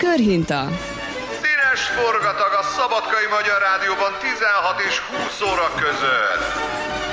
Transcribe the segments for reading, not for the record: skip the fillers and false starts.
Körhinta. Színes forgatag a Szabadkai Magyar Rádióban 16 és 20 óra között.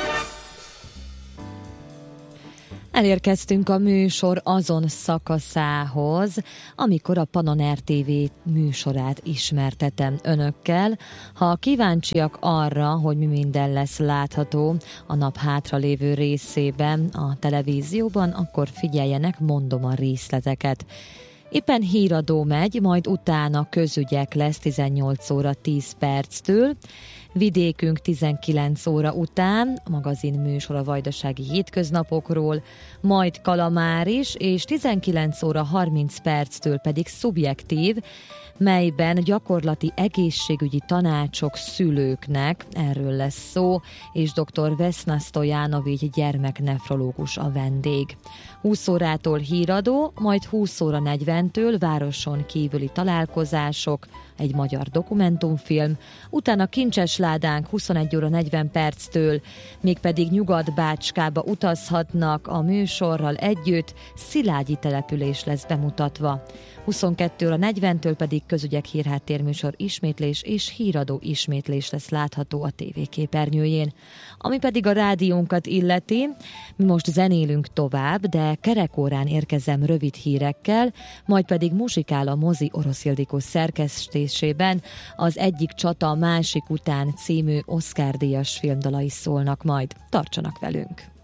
Elérkeztünk a műsor azon szakaszához, amikor a Panon RTV műsorát ismertetem önökkel. Ha kíváncsiak arra, hogy mi minden lesz látható a nap hátralévő részében a televízióban, akkor figyeljenek, mondom a részleteket. Éppen híradó megy, majd utána közügyek lesz 18 óra 10 perctől, vidékünk 19 óra után, magazin műsor a vajdasági hétköznapokról, majd Kalamár is, és 19 óra 30 perctől pedig Szubjektív, melyben gyakorlati egészségügyi tanácsok szülőknek, erről lesz szó, és dr. Vesna Stojanovics gyermeknefrológus a vendég. 20 órától híradó, majd 20 óra 40-től városon kívüli találkozások, egy magyar dokumentumfilm, utána Kincses Ládánk 21 óra 40 perctől, mégpedig Nyugat-Bácskába utazhatnak a műsorral együtt, Szilágyi település lesz bemutatva. 22 óra 40-től pedig közügyek hírháttérműsor ismétlés és híradó ismétlés lesz látható a tévéképernyőjén. Ami pedig a rádiónkat illeti, mi most zenélünk tovább, de kerekórán érkezem rövid hírekkel, majd pedig muzsikál a Mozi Orosz Ildikó szerkesztésében, az Egyik csata a másik után című Oscar-díjas filmdalai szólnak majd. Tartsanak velünk!